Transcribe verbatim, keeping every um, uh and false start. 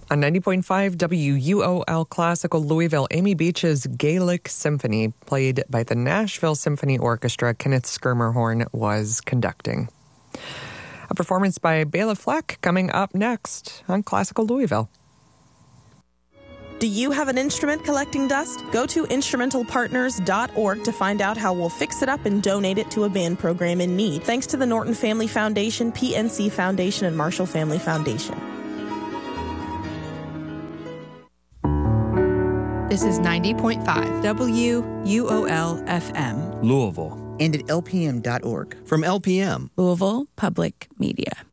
On ninety point five W U O L Classical Louisville, Amy Beach's Gaelic Symphony, played by the Nashville Symphony Orchestra, Kenneth Skirmerhorn was conducting. A performance by Bela Fleck coming up next on Classical Louisville. Do you have an instrument collecting dust? Go to instrumental partners dot org to find out how we'll fix it up and donate it to a band program in need. Thanks to the Norton Family Foundation, P N C Foundation, and Marshall Family Foundation. This is ninety point five W U O L F M. Louisville. And at L P M dot org. From L P M. Louisville Public Media.